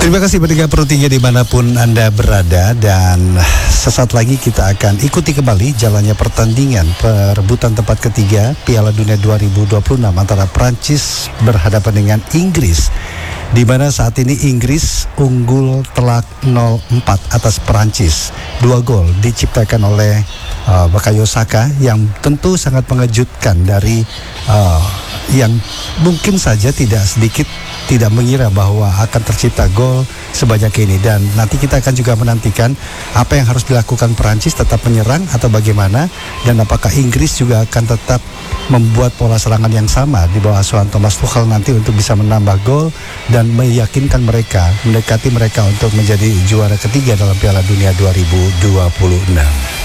Terima kasih pendengar Pro 3 dimanapun Anda berada. Dan sesaat lagi kita akan ikuti kembali jalannya pertandingan perebutan tempat ketiga Piala Dunia 2026 antara Prancis berhadapan dengan Inggris, di mana saat ini Inggris unggul telak 0-4 atas Perancis. 2 gol diciptakan oleh Bukayo Saka yang tentu sangat mengejutkan dari yang mungkin saja tidak mengira bahwa akan tercipta gol sebanyak ini. Dan nanti kita akan juga menantikan apa yang harus dilakukan Perancis, tetap menyerang atau bagaimana, dan apakah Inggris juga akan tetap membuat pola serangan yang sama di bawah asuhan Thomas Tuchel nanti untuk bisa menambah gol dan meyakinkan mereka, mendekati mereka untuk menjadi juara ketiga dalam Piala Dunia 2026.